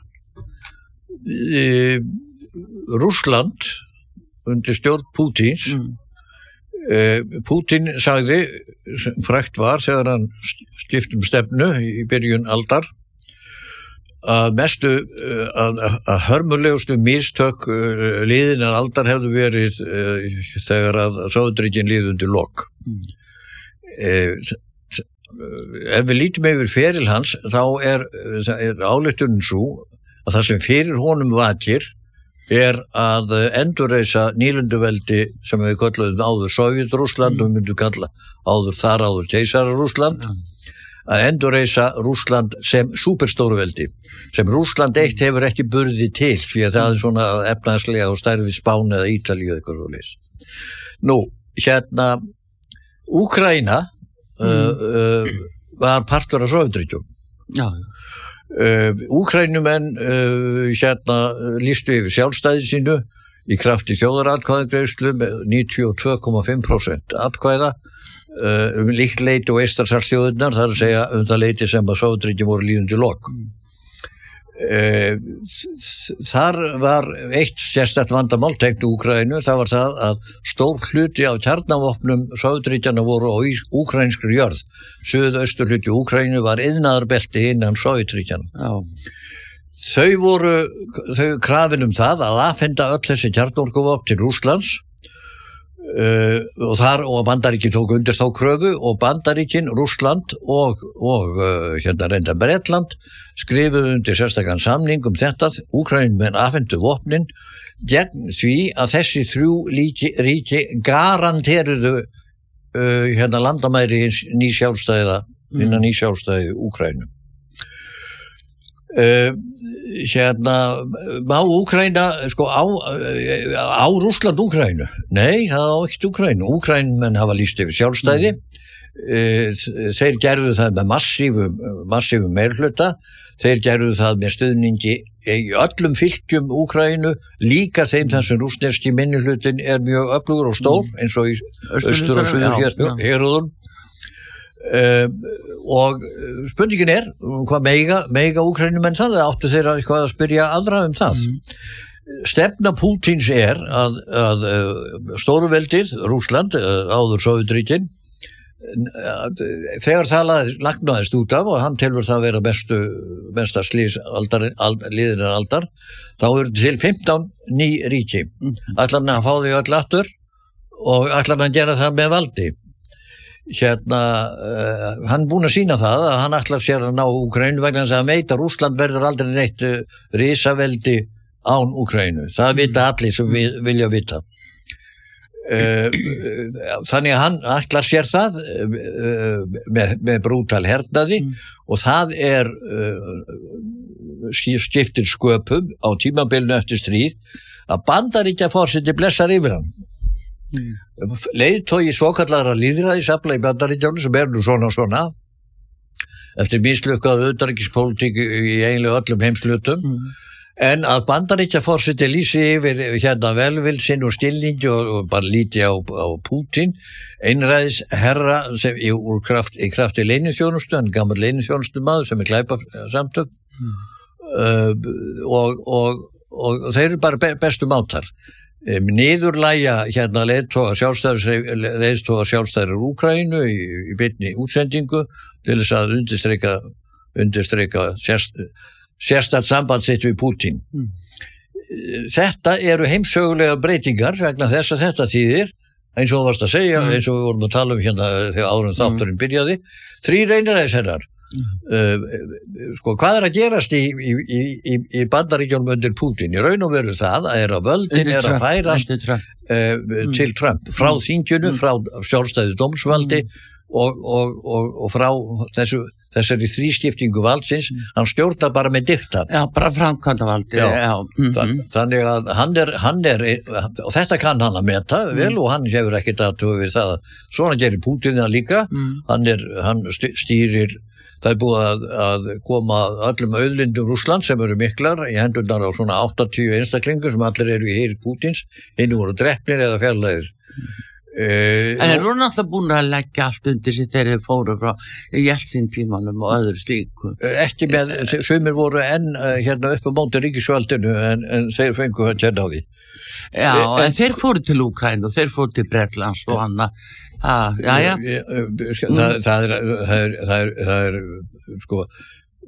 E, Rússland undir stjórn Pútins mm. e, Pútin sagði frægt var þegar hann skiptum stefnu í byrjun aldar að mestu að, að hörmulegustu mistök liðinar aldar hefðu verið þegar að Sovétríkin liðu undir lok. Mm. Ef við lítum yfir feril hans þá er, er ályktunin svo að það sem fyrir honum vakir er að endurreisa nýlenduveldi sem við kölluðum áður Sovjet-Rússland og myndum kalla áður þar áður Keisara-Rússland. Mm. Að endurreisa Rússland sem superstóruveldi, sem Rússland eitt hefur ekki burði til, því að það er svona efnahagslega og stærð við Spáni eða Ítalíu eitthvað svo leys. Nú, hérna, Úkraína mm. uh, uh, var partur af Sovétríkjum. Já, já. Uh, Úkrænumenn uh, hérna lýstu yfir sjálfstæði sínu í krafti þjóðaratkvæðagreiðslu með níutíu og tvö komma fimm prósent atkvæða. Um líkt leiti og Eystrasaltsþjóðirnar, það er að segja um það leiti sem að Sovétríkin voru líðundi lok. Mm. Þar var eitt sérstakt vandamál tengt Úkraínu, það var það að stór hluti á kjarnavopnum Sovétríkjanna voru á úkrænskri jörð. Suðaustur hluti Úkraínu var iðnaðarbelti innan Sovétríkjanna. Já. Þau voru þau krafin um það að afhenda öll þessi kjarnorkuvopn til Rússlands. Uh, og þar og Bandaríkin tók undir þá kröfu og Bandaríkin, Rússland og, og uh, hérna reynda Bretland skrifuðu undir sérstakann samning um þetta. Úkraínumenn afhentu vopnin gegn því að þessi þrjú líki, ríki garanteruðu uh, hérna landamæri ný sjálfstæða mm. innan ný sjálfstæði Úkraínu. Uh, hérna má Úkraína sko á, á Rússland Úkraínu? Nei, það á ekkert Úkraínu. Úkraínumenn hafa lýst yfir sjálfstæði. Mm. uh, þeir gerðu það með massífu massífu meirhluta. Þeir gerðu það með stuðningi í öllum fylkjum Úkraínu, líka þeim þar sem rússneski minnihlutin er mjög öflugur og stór, mm. eins og í austur og suður hérúðum. Uh, og spurningin er hvað meiga, meiga Úkraínumenn það, það áttu þeirra eitthvað að spyrja aðra um það. Mm. Stefna Pútins er að, að stóruveldið Rússland, áður Sovétríkin, þegar það lagnaðist út af og hann telur það að vera bestu, besta slís aldar, aldar, liðinar aldar, þá eru til fimmtán ný ríki. Mm. Ætlar hann að fá því öll aftur og ætlar hann að gera það með valdi. Hérna, uh, hann búinn að sína það að hann ætlar sér að ná Úkraínu vegna þess að hann veit að Rússland verður aldrei neitt uh, risaveldi án Úkraínu. Það mm. vita allir sem við vilja vita. Uh, þannig að hann ætlar sér það uh, með, með brútal hernaði mm. og það er uh, skiptir sköpum á tímabilinu eftir stríð að Bandaríkjaforseti blessar yfir hann. Mm. Leiðtogi svokallara lýðræðisafla í Bandaríkjunum sem er nú svona svona eftir mislukkaðu utanríkispólitík í eiginlega öllum heimslutum mm. en að Bandaríkjaforseti lýsi yfir hérna velvild sinn og skilningi og, og bara líti á, á Pútín einræðis herra sem í, úr kraft, í krafti leyniþjónustu, hann gammal leyniþjónustu maður sem er glæpa samtök mm. uh, og, og, og, og þeir eru bara be, bestu mátar. Niðurlægja hérna leiðtoga leiðtoga sjálfstæðir Úkraínu í, í beinni útsendingu til þess að undirstreika undirstreika sérst, sérstætt samband sitt við Pútín. Mm. Þetta eru heimsögulega breytingar vegna þess að þetta þýðir, eins og þú varst að segja, mm. eins og við vorum að tala um hérna þegar árum þátturinn mm. byrjaði, þrír einræðisherrar. Mm. Uh, sko, hvað er að gerast í, í, í, í Bandaríkjunum undir Pútín? Í raun og veru það að er að völdin er að færast uh, mm. til Trump, frá mm. þingjunu, frá sjálfstæðu dómsvaldi mm. og, og, og, og frá þessu, þessari þrískiptingu valdsins, mm. hann stjórnar bara með diktat. Já, bara framkvæmdavaldi. Já, já. Mm-hmm. Þann, þannig að hann er, hann er, og þetta kann hann að meta mm. vel og hann hefur ekkert að tuga við það. Svona gerir Pútín það líka, mm. hann, er, hann stýrir. Það er búið að, að koma öllum auðlindum Rússland sem eru miklar í hendurnar á svona áttatíu einstaklingur sem allir eru í heyri Pútins, hinn voru drepnir eða fjarlægir. Uh, en er hún alltaf búin að leggja allt undir sig þegar þið fóru frá Jeltsin tímanum og öðru slíku? Ekki með, sumir voru enn hérna upp á móti ríkisvaldinu en, en þeir fengu að kjenna á því. Já, en, en þeir fóru til Úkraínu og þeir fóru til Bretlands og annað. Ah, já, já. Það, það, er, það, er, það, er, það er sko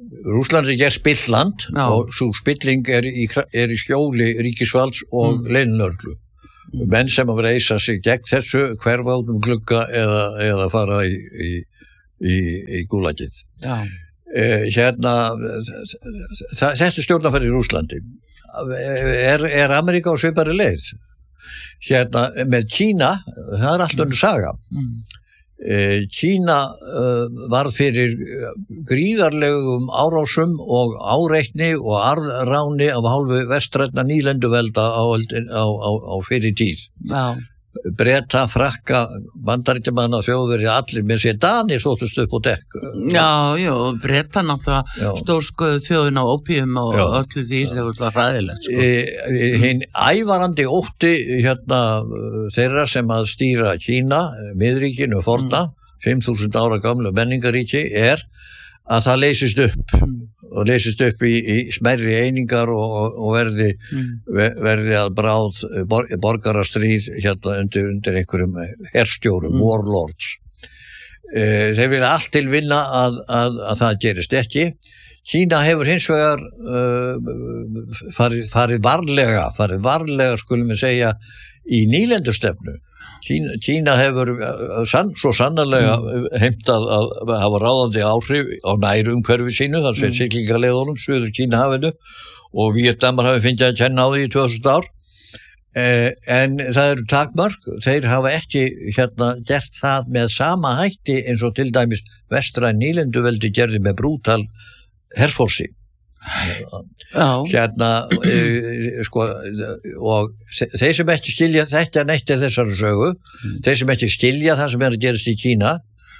Rússland er gerð spilland Já. Og svo spilling er í, er í skjóli ríkisvalds og mm. leinlögreglu. Mm. Menn sem að reisa sig gegn þessu hverfa út um glugga eða, eða fara í, í, í, í gúlagið. Já. Eh, hérna, þetta er stjórnarfæri í Rússlandi. Er, er Ameríka á svipari leið? Hérna, með Kína, það er allt önnur saga. Mm. Kína uh, varð fyrir gríðarlegum árásum og áreitni og arðráni af hálfu vestrænna nýlenduvelda á, á, á, á fyrir tíð. Já. Breta, Frakka, Bandaríkjamanna, Þjóðverja, allir með sér Danir þóttust upp á dekk. Já, já, Breta náttúrulega stórskuðu þjóðin á ópíum og já. Öllu því það var svona hræðilegt. Sko. E, hinn ævarandi ótti hérna þeirra sem að stýra Kína, miðríkinu forna, mm. fimm þúsund ára gamla menningaríki, er að það leysist upp mm. og leysist upp í, í smerri einingar og, og verði, mm. verði að bráð bor, borgarastríð hérna undir, undir einhverjum herstjórum, mm. warlords. E, þeir vilja allt til vinna að, að, að það gerist ekki. Kína hefur hins vegar uh, farið, farið varlega, farið varlega skulum við segja í nýlendustefnu. Kína, Kína hefur sann, svo sannarlega mm. heimtað að hafa ráðandi áhrif á nærumhverfi sínu, þar sem mm. siglingarleiðunum, Suður Kínahafinu og Víetnamar hafi fengið að kenna á því í tvö þúsund ár. Eh, en það eru takmörk, þeir hafa ekki hérna gert það með sama hætti eins og til dæmis vestræn nýlenduveldi gerði með brútal herfórsi. Já. Hérna uh, sko, og þeir sem ekki skilja þetta neitt er þessari sögu mm. þeir sem ekki skilja það sem er að gerast í Kína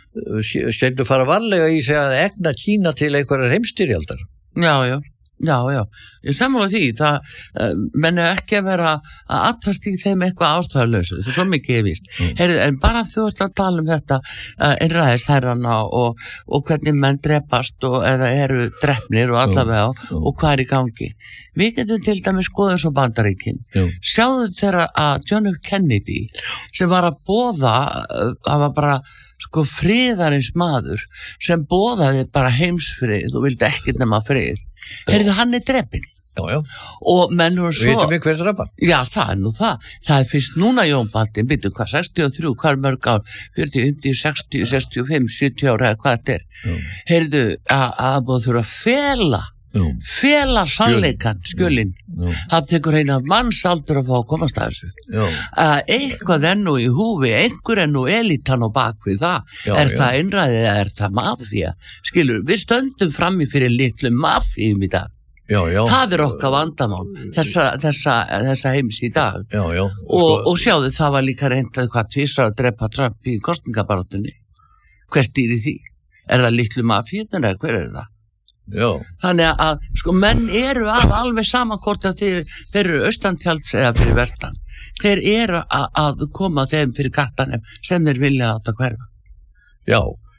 skildu fara varlega í því að egna Kína til einhverjar heimstyrjaldar. Já, já, já, já. Ég sammála því, það uh, menn er ekki að vera að attast í þeim eitthvað ástæðulausu, það er svo mikið ég víst. Mm. Heyrðu, en bara þú ert að tala um þetta uh, einræðisherrana og, og hvernig menn drepast og eða eru drepnir og allavega mm. Mm. og hvað er í gangi. Við getum til dæmis skoðum svo Bandaríkin. Mm. Sjáðu þeirra að John F. Kennedy sem var að boða, uh, það var bara sko friðarins maður sem boðaði bara heimsfrið og vildi ekkert nema frið. Heyrðu, hann er drepinn. Já, já. Og menn voru svo... Vitum við hver drapa? Já, það er nú það. Það er fyrst núna Jón Baldi, byrju hvað, sextíu og þrjú, hvað er mörg ár? fjörutíu, fimmtíu, sextíu, sextíu og fimm, sjötíu ára eða hvað þetta er. Já. Heyrðu, að búið þurfa að fela, já. Fela sannleikan, skjölinn. Það tekur eina mannsaldur að fá að komast að þessu. Já. Að eitthvað er nú í húfi, einhver er nú elitan á bakvið það. Já, er já. Það einræðið eða er það mafía? Skilur, við stöndum frammi fyrir litlu mafíum í dag. Já, já. Það er okkar vandamál þessa, þessa, þessa heims í dag já, já. Og, sko, og sjáðu það var líka reyndað hvað tvisar að drepa Trump í kostningabarátunni. Hver stýri því? Er það litlu mafíunar eða hver er það? Já. Þannig að sko menn eru að alveg saman hvort að þeir, þeir eru austantjalds eða fyrir vestan. Þeir eru að, að koma þeim fyrir kattanum sem þeir vilja átta hverfa. Já.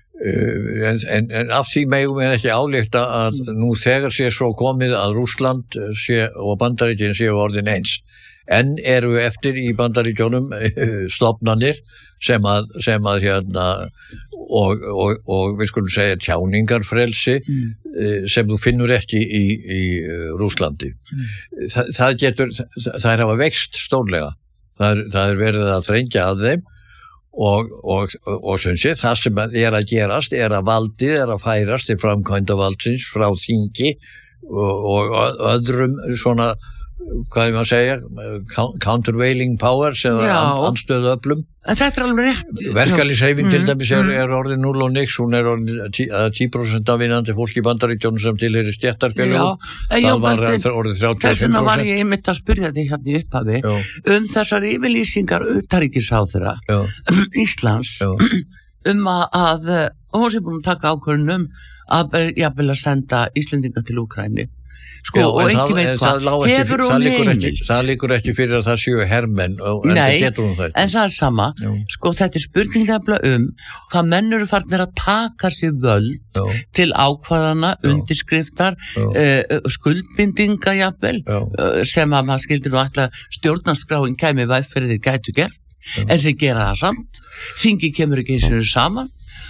Uh, en, en, en af því megum við ekki álíkta að nú þegar sé svo komið að Rússland sé, og Bandaríkin séu orðin eins en eru eftir í Bandaríkjónum stofnanir sem að, sem að hérna og, og, og við skulum segja tjáningarfrelsi mm. sem þú finnur ekki í, í Rússlandi mm. Þa, það getur, það er hafa veikst stórlega það er, það er verið að þrengja að þeim og, og, og, og sé, það sem er að gerast er að valdið er að færast til framkvæmda valdsins frá þingi og, og öðrum svona, hvað er maður að segja, countervailing powers eða anstöðu öflum. En þetta er alveg rétt. Verkalýðshreyfing til dæmis er, er orðin núll og nix, hún er orðin tíu prósent af vinnandi fólki í Bandaríkjónum sem tilheyrir stéttarfélögum. Það var orðið þrjátíu og fimm prósent. Þessuna var ég einmitt að spyrja þig hérna í upphafi Já. Um þessar yfirlýsingar utanríkisráðherra Íslands Já. Um að, að hún sé búin að taka ákvörðunum að jafnvel að senda Íslendinga til Úkraínu. Sko, Já, og ekki veit hvað, hefur hún heimild. Það líkur ekki fyrir að það séu hermenn og en Nei, það getur hún þetta. En það er sama, Já. Sko þetta er spurning nefnilega um hvað menn eru farnir að taka sér völd Já. Til ákvarðana, Já. Undirskriftar, uh, skuldbindinga jafnvel, uh, sem að maður skildir nú alltaf stjórnarskráin kæmi væg fyrir þeir gætu gert, Já. En þeir gera það samt, þingi kemur ekki eins og saman,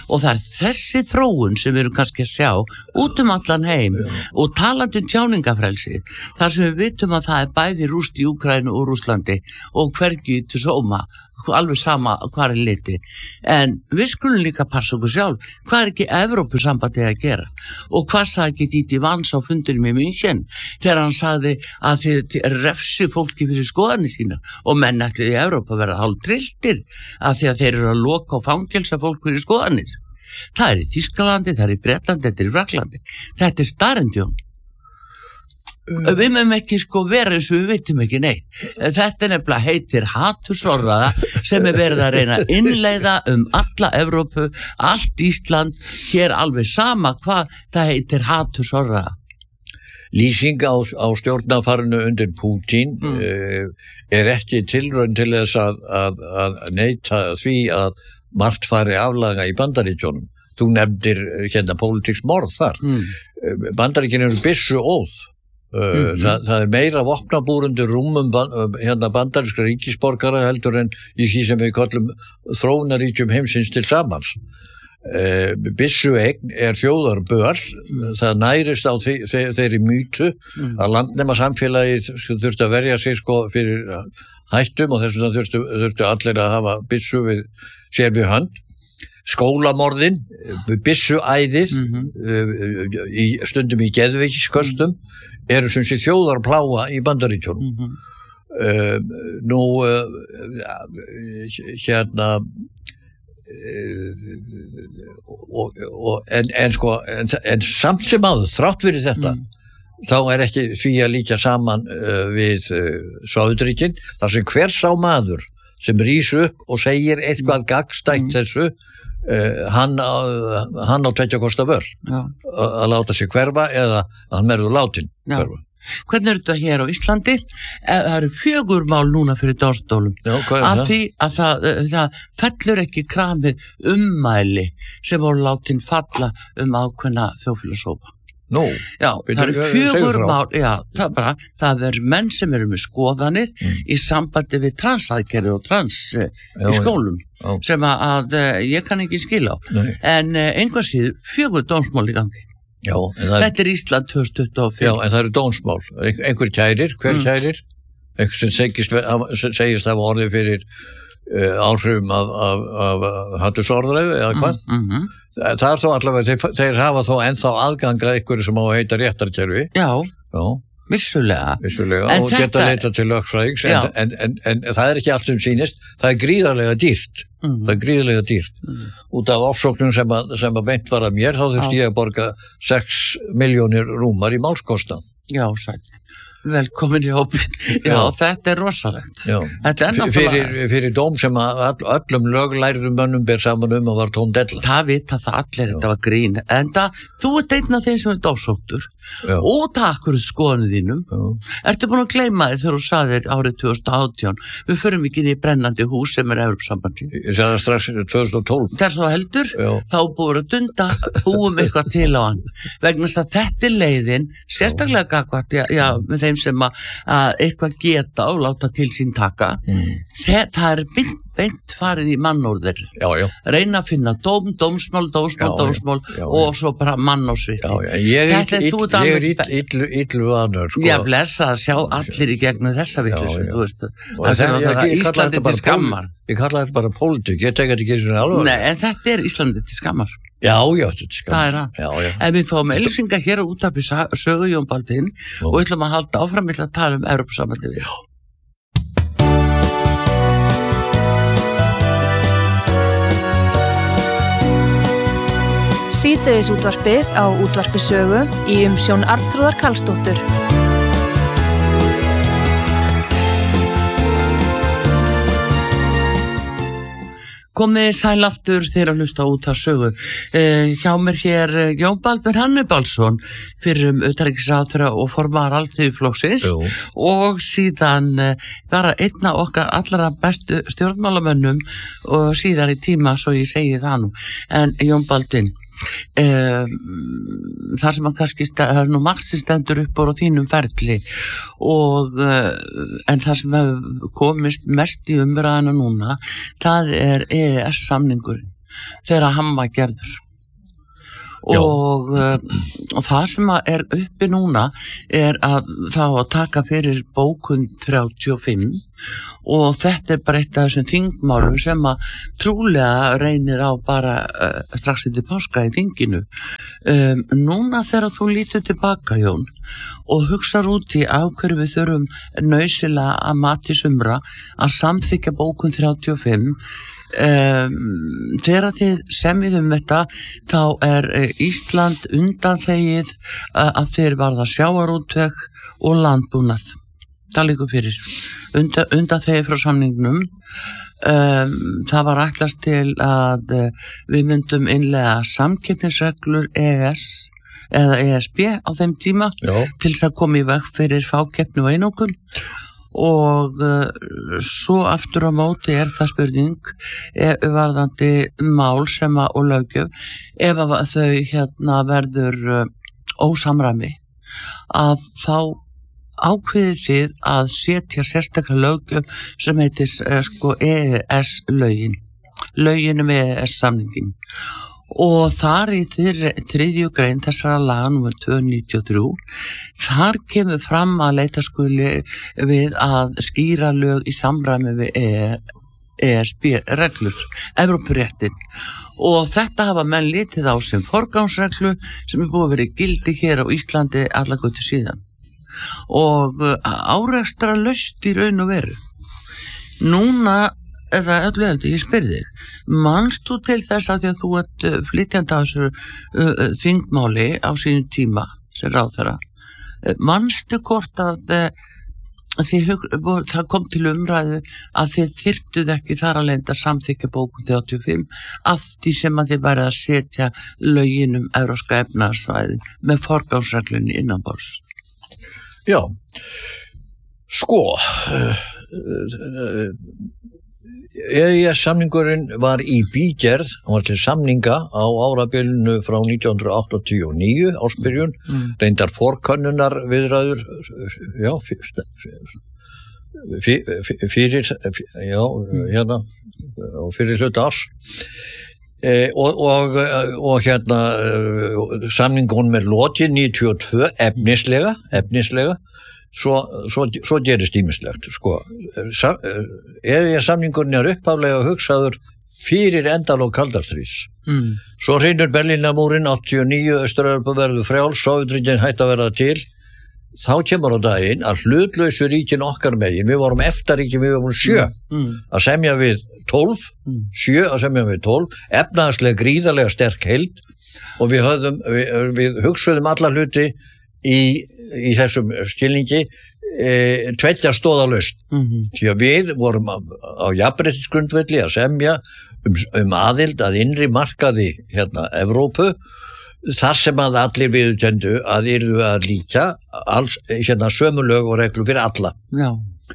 og það er þessi þróun sem við erum kannski að sjá út um allan heim Já. Og talandi um tjáningafrelsi þar sem við vitum að það er bæði rúst í Úkraínu og Rússlandi og hvergi til sóma, alveg sama hvað er liti, en við skulum líka passa okkur sjálf, hvað er ekki Evrópusambandið að gera og hvað sagði ekki Díti Vans á fundinum í München þegar hann sagði að þið refsi fólki fyrir skoðanir sína og menn ætli í Evrópa verða hálf trilltir af því að þeir eru að loka og fangelsa fólk fyrir skoðanir. Það er í Þýskalandi, það er í Bretlandi, þetta er í Fraklandi. Þetta er starrendjón. Uh. Við meðum ekki sko vera eins og við vitum ekki neitt. Þetta nefnilega heitir hatursorðaða sem er verið að reyna að innleiða um alla Evrópu, allt Ísland, hér alveg sama hvað það heitir hatursorðaða. Lýsing á, á stjórnafarinu undir Pútín mm. uh, er ekki tilraun til þess að, að, að neita því að margt fari aflaga í Bandaríkjónum. Þú nefndir hérna pólitíks morð þar. Mm. Bandaríkin eru byssu óð. Uh, mm-hmm. það, það er meira vopnabúrundur rúmum ban, hérna bandarískra ríkisborgara heldur en í því sem við kallum þróunaríkjum heimsins til samans. Uh, byssueign er þjóðarböl mm. það nærist á þe þe þeirri mýtu mm. að landnema samfélagið þurfti að verja sig sko fyrir hættum og þess vegna þurftu, þurftu allir að hafa byssu við sér við hönd. Skólamorðin, byssuæðið mm-hmm. uh, í, stundum í geðveikisköstum eru sem sé þjóðarpláa í Bandaríkjunum mm-hmm. uh, nú uh, hérna og, og en, en sko en, en samt sem áður, þrátt fyrir þetta mm. þá er ekki því að líka saman uh, við uh, Sovétríkin, þar sem hver sá maður sem rís upp og segir eitthvað gagnstætt mm. þessu uh, hann á, hann á tveggja kosta vör að láta sig hverfa eða hann verður látin hverfa. Hvernig er þetta hér á Íslandi? Það eru fjögur mál núna fyrir dómstólum af því að það, það fellur ekki kramið ummæli sem voru látin falla um ákveðna þjóðfélagshópa. Nú, já, það eru fjögur mál, já, það er bara, það eru menn sem eru með skoðanir mm. í sambandi við transaðgerði og trans já, í skólum já. Sem að, að ég kann ekki skila á. Nei. En einhvað síður fjögur dómsmál í gangi. Já, þetta er Ísland tvö þúsund tuttugu og fimm. Já, en það eru dómsmál. Einhver kærir, hver mm. kærir? Einhver sem segist, segist hafa orðið fyrir uh, áhrifum af, af, af hatursorðræðu eða hvað. Mm, mm, mm. Það er þó allavega, þeir, þeir hafa þó ennþá aðgangað einhverju sem á að heita réttarkerfi. Já, Já. vissulega. Vissulega en og þetta... geta leita til lögfræðings, en, en, en, en, en það er ekki allt sem sýnist, það er gríðarlega dýrt. Mm. Það er gríðarlega dýrt. Mm. Út af ofsóknum sem að, sem að beint var að mér, þá þurfti ég að borga sex milljónir rúmar í málskostnað. Já, sætt. Velkomin í hópin. Já, Já, þetta er rosalegt. Já. Þetta er náttúrulega... Fyrir, fyrir dóm sem að öllum löglærum mönnum ber saman um og var tóm della. Það vita það allir, Já. Þetta var grín. En það, þú ert einn af þeim sem er dómsóttur og takkur skoðanu þínum. Já. Ertu búin að gleyma þið þegar þú saðir árið tvö þúsund og átján við förum ekki inn í brennandi hús sem er Evrópusambandið. Ég sagði það strax tvö þúsund og tólf. Þess að heldur, Já. Þá búið að dunda búum eitthvað til á hann. Vegna þess að þetta er leiðin, sérstaklega gagvart, já, já, með þeim sem að, að eitthvað geta og láta til sín taka. Mm. Það, það er beint, beint farið í mannórðir. Já, já. Reyna að finna dóm, dómsmál, dómsmál, já, dómsmál já, já, og svo bara mannársviti. Já, já, ég er ill, ég er ill, ill, illu vanur, sko. Já, blessa að sjá allir í gegnum þessa vitleysu, þú veist. Það er það Íslandi til skammar. Ég kalla þetta bara pólitík, ég tek þetta ekki eins og alveg. Nei, en þetta er Íslandi til skammar. Já, já, þetta er skammar. Það er það. Já, já. En við fáum elsinga hér á útvarpi sögu Jón Baldvin og við ætlum að halda áfram við að tala um Evrópusambandið við. Síðdegis útvarpið á útvarpi sögu í umsjón Arnþrúðar Karlsdóttur. Komið sæl aftur þegar að hlusta út af sögu. Eh, hjá mér hér Jón Baldvin Hannibalsson fyrir um utanríkisráðherra og formaður Alþýðuflokksins og síðan eh, bara einna okkar allra bestu stjórnmálamönnum og síðar í tíma svo ég segi það nú. En Jón Baldvin, Um, þar sem að kannski það er nú margt sem stendur upp á þínum ferli og uh, en það sem hefur komist mest í umræðina núna það er E E S samningurinn þegar hann var gerður. Og, uh, og það sem er uppi núna er að þá að taka fyrir bókun þrjátíu og fimm og þetta er bara eitt af þessum þingmálum sem að trúlega reynir á bara uh, strax til páska í þinginu. Um, núna þegar þú lítur tilbaka, Jón, og hugsar út í af hverju við þurfum nauðsynlega að mati sumra að samþykkja bókun þrjátíu og fimm. Um, þegar þið semjið um þetta þá er Ísland undanþegið uh, að þeir varða sjávarútveg og landbúnað. Það liggur fyrir Unda, undanþegið frá samningnum. Um, það var ætlast til að uh, við myndum innlega samkeppnisreglur E E S eða E S B á þeim tíma Já. Til þess að koma í veg fyrir fákeppni og einokun. Og uh, svo aftur á móti er það spurning varðandi mál sem að og löggjöf ef að þau hérna verður uh, ósamræmi að þá ákveðið þið að setja sérstaklega löggjöf sem heitir uh, sko E E S lögin lögin um E E S samningin og þar í þriðju grein þessara laga númer tvö níutíu og þrjú þar kemur fram að leita skuli við að skýra lög í samræmi við E S B reglur, Evrópuréttin og þetta hafa menn litið á sem forgangsreglu sem er búið að vera í gildi hér á Íslandi alla götu síðan og árekstra laust í raun og veru. Núna eða öllu heldur, ég spyr þig, manst þú til þess að því að þú ert flytjandi á þessu uh, þingmáli á sínum tíma sem ráðherra, manstu hvort að, að þið, það kom til umræðu að þið þyrftuð ekki þar að lenda samþykkja bókun þrjátíu og fimm af því sem að þið værið að setja lögin um evrópska efnahagssvæði með forgangsreglunni innanborðs? Já, sko E E S-samningurinn var í bígerð, hann var til samninga á árabilinu frá nítján hundruð áttatíu og níu ársbyrjun, mm. reyndar forkönnunar viðræður, já, fyrir, já, hérna, fyrir hluta árs. Eh, og, og, og hérna samningunum er lokið níutíu og tvö efnislega, efnislega. Svo, svo, svo gerist ýmislegt sko. E E S-samningurinn er upphaflega hugsaður fyrir endalok kaldastríðs mm. svo hrynur Berlínarmúrinn áttatíu og níu, Austur-Evrópa verður frjáls, Sovétríkin hætt að verða til þá kemur á daginn að hlutlausu ríkin okkar megin, við vorum EFTA-ríkin, við vorum sjö mm. að semja við tólf mm. sjö að semja við tólf efnahagslega gríðarlega sterk heild og við, höfðum, við, við hugsuðum alla hluti Í, í þessum skilningi e, tveggja stóðalaust mm-hmm. því að við vorum á, á jafnréttisgrundvelli að semja um, um aðild að innri markaði hérna Evrópu þar sem að allir viðurkenndu að yrðu að líka alls, hérna sömu lög og reglur fyrir alla Já.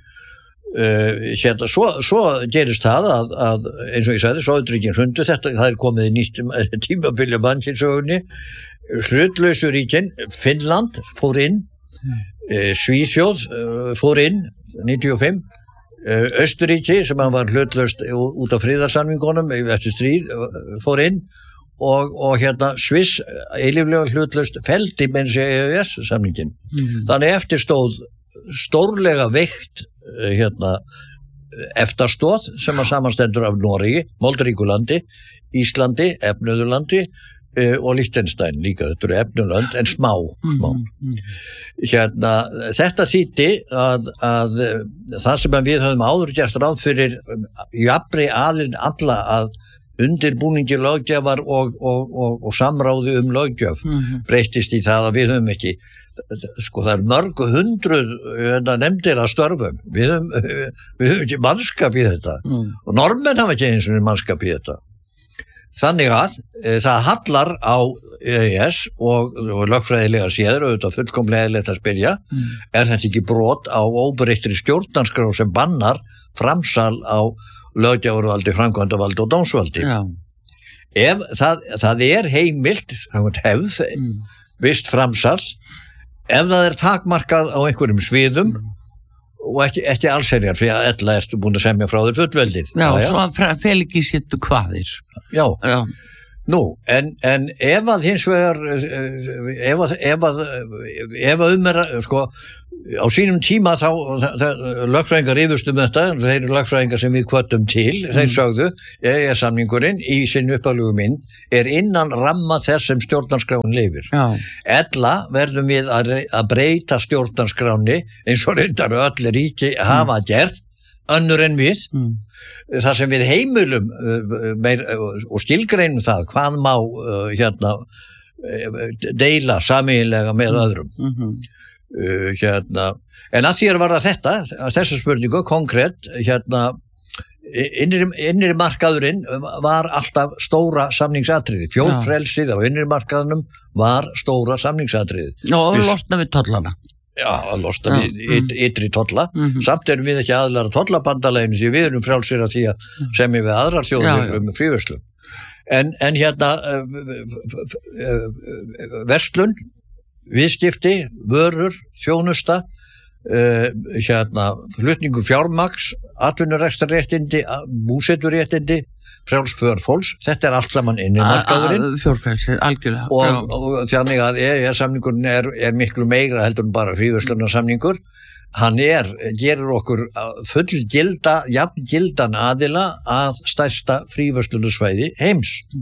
Uh, hérna, svo, svo gerist það að, að eins og ég sagði, Sovétríkin hrundu þetta, það er komið í nýtt tímabilja mannsins-sögunni hlutlausu ríkin, Finnland fór inn, mm. uh, Svíþjóð uh, fór inn níutíu og fimm, uh, Östuríki sem hann var hlutlaust út af friðarsamningunum eftir stríð fór inn og, og hérna Sviss eilíflega hlutlaust feldi með E E S-samningin mm. þannig eftir stóð stórlega veikt hérna eftastóð sem að samanstendur af Noregi, Moldríkulandi, Íslandi, Efnöðurlandi uh, og Liechtenstein líka, þetta eru efnulönd en smá, smá. Mm. Hérna, þetta þýddi að, að það sem við höfum áður gert ráð fyrir jafnri aðild alla að undirbúningi löggjafar og, og, og, og samráði um löggjöf mm. breyttist í það að við höfum ekki sko það er mörg hundruð nefndir að störfum við höfum, við höfum ekki mannskap í þetta mm. og normenn hafa ekki eins og mannskap í þetta þannig að e, það hallar á E E S og, og lögfræðilega séður auðvitað fullkomlega eðlilegt að spyrja mm. er þetta ekki brot á óbreyttri stjórnarskrá sem bannar framsal á löggjafarvaldi, framkvæmdavaldi og dómsvaldi Já. Ef það, það er heimilt hefð, mm. vist framsal ef það er takmarkað á einhverjum sviðum og ekki, ekki allsherjar, fyrir að ella ertu búin að semja frá þér fullveldið. Já, já. Svo að fel ekki sittu hvaðir. Já, já. Nú, en, en ef að hins vegar, ef að, ef að, ef að um er, sko, á sínum tíma þá, lögfræðingar yfirst um þetta, þeir eru lögfræðingar sem við kvöttum til, mm. þeir sögðu, E E S-samningurinn í sinn upphaflegu mynd er innan ramma þess sem stjórnarskráin leyfir. Já. Ella verðum við að, að breyta stjórnarskráni eins og reyndar öll ríki hafa gert, önnur en við, mm. þar sem við heimilum uh, meir, uh, og skilgreinum það, hvað má uh, hérna uh, deila sameiginlega með öðrum. Mm-hmm. uh, hérna, en að því að varða þetta, þessa spurningu, konkrétt, hérna, innri, innri markaðurinn var alltaf stóra samningsatriði, fjórfrelsið á innri markaðunum var stóra samningsatriði. Og við losna við tollana. Já, að losna já, við mm. ytri tolla. Mm-hmm. Samt erum við ekki aðlara tollabandaleginu því við erum frjálsir að því að semja við aðrar þjóðir um fríverslun. En, en hérna uh, uh, uh, verslun, viðskipti, vörur, þjónusta, uh, hérna flutningu fjármagns, atvinnurekstrarréttindi, búseturéttindi, frjálsför fólks, þetta er allt saman inn í markaðurinn. Fjórfrelsi, algjörlega. Og, og þannig að E E S-samningurinn er, er miklu meira heldur en bara fríverslunarsamningur. Hann er, gerir okkur fullgilda, jafngildan aðila að stærsta fríverslunarsvæði heims. Mm.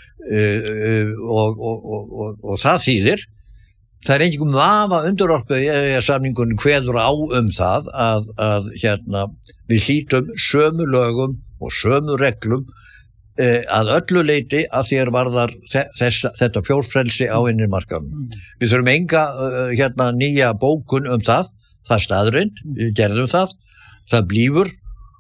Uh, uh, og, og, og, og, og það þýðir, það er einhverjum vafa undurorpið E E S-samningurinn kveður á um það að, að hérna, við hlítum sömu lögum og sömu reglum eh, að öllu leyti að þér varðar þess, þetta fjórfrelsi á innri markaðnum. Mm. Við þurfum enga uh, hérna, nýja bókun um það, það er staðrind, við gerðum það, það blífur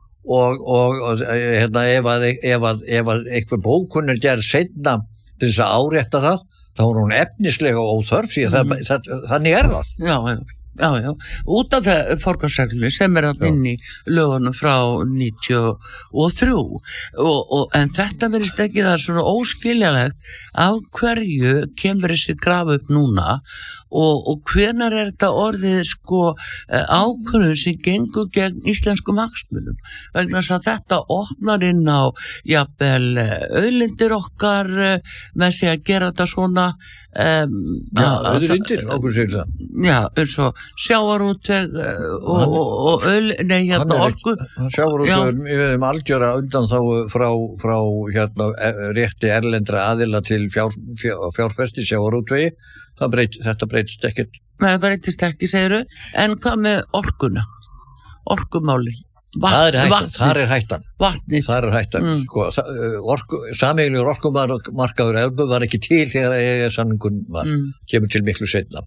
og, og, og hérna, ef, að, ef, að, ef að einhver bókun er gerð seinna til þess að árétta það, þá er hún efnislega óþörf því að mm. það, það, þannig er það. Já, já. Já, já, út af það forgangsreglunni sem er að inn í lögunum frá níutíu og þrjú og, og, en þetta verðist ekki það svona óskiljanlegt af hverju kemur þessi graf upp núna og, og hvenar er þetta orðið sko ákvörðun sem gengur gegn íslenskum hagsmunum vegna þess að þetta opnar inn á jafnvel auðlindir okkar með því að gera þetta svona Um, já, auðlindir, okkur segir það. Já, eins og sjávarútveg og, og, og öll, nei, hérna orku. Sjávarútveg, við hefum algjöra undan þá frá, frá hérna, rétti erlendra aðila til fjár, fjár, fjárfesti sjávarútvegi, það breyt, þetta breytist ekkert. Það breytist ekki, segiru, en hvað með orkuna? Orkumálin? Það er hættan, það er hættan. Vatnið. Það er hættan. Mm. Sko, orku, sameiginlegur orkumarkaður Evrópu var ekki til þegar E E S-samningurinn var, mm. kemur til miklu seinna.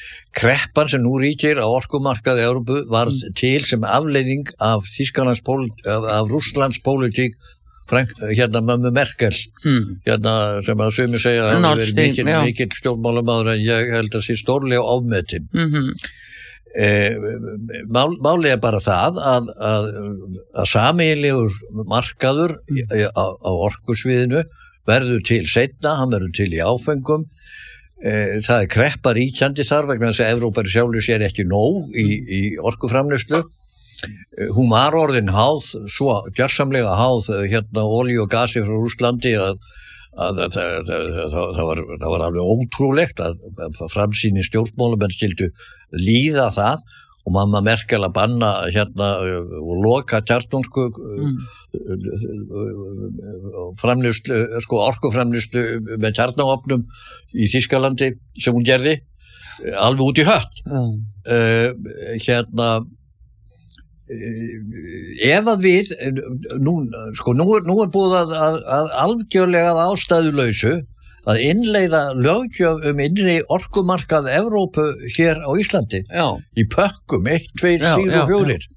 Kreppan sem nú ríkir á orkumarkaði Evrópu var mm. til sem afleiðing af Þýskalands af, af Rússlands pólitík Frank, hérna mömmu Merkel, mm. hérna sem að sumi segja að það verið mikil, mikil stjórnmálamáður en ég held að sé stórlega ofmetin. Mhm. Eh, mál, máli er bara það að, að, að sameiginlegur markaður á, á orkusviðinu verður til seinna, hann verður til í áfengum eh, það er kreppa ríkjandi þar vegna þess að Evrópa sjálfur sér ekki nóg í, í orkuframleiðslu eh, hún var orðin háð svo gjörsamlega háð hérna olíu og gasi frá Rússlandi að að það, það, það, það, var, það var alveg ótrúlegt að, að framsýni stjórnmálumenn skildu líða það og mamma Merkel að banna hérna og loka kjarnorku mm. framleiðslu, sko orkuframleiðslu með kjarnaofnum í Þýskalandi sem hún gerði alveg út í hött mm. uh, hérna ef að við nú, sko, nú, er, nú er búið að, að, að algjörlega að ástæðulausu að innleiða löggjöf um innri orkumarkað Evrópu hér á Íslandi já. Í pökkum eitt, tveir, þrír og fjórir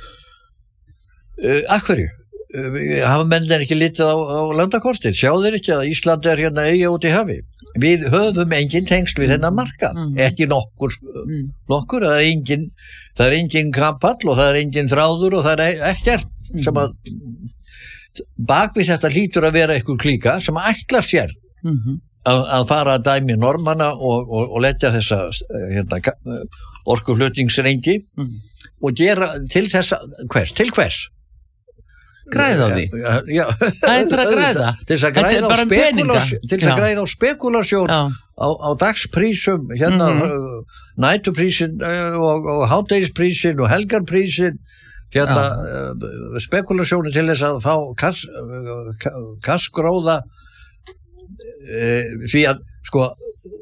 uh, Af hverju? Uh, hafa menn ekki litið á, á landakortið sjá þeir ekki að Ísland er hérna eiga út í hafi við höfum engin tengsl við þennan markað mm. ekki nokkur, mm. nokkur það er engin það er engin krampall og það er engin þráður og það er ekkert mm. sem að bakvið þetta hlýtur að vera eitthvað klíka sem að ætla sér mm-hmm. að, að fara að dæmi normana og, og, og letja þessa hérna, orkuflutningsrengi mm. og gera til þess hvers, til hvers græða á því já, já, það er til að græða til þess að græða á spekulasjón til þess að græða á spekulasjón á, á dagsprísum hérna mm -hmm. nætuprísin og, og hádegisprísin og helgarprísin hérna uh, spekulasjónu til þess að fá kass, uh, kassgróða uh, því að sko